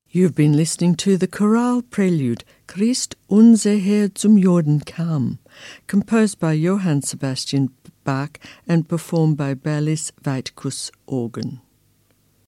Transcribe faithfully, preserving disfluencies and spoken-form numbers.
You've been listening to the chorale prelude, Christ unser Herr zum Jordan kam, composed by Johann Sebastian Bach and performed by Berlis Weitkus organ.